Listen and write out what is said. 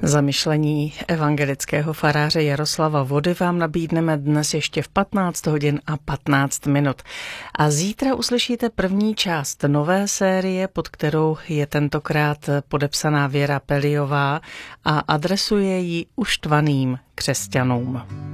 Zamyšlení evangelického faráře Jaroslava Vody vám nabídneme dnes ještě v 15 hodin a 15 minut. A zítra uslyšíte první část nové série, pod kterou je tentokrát podepsaná Věra Peliová a adresuje ji uštvaným křesťanům.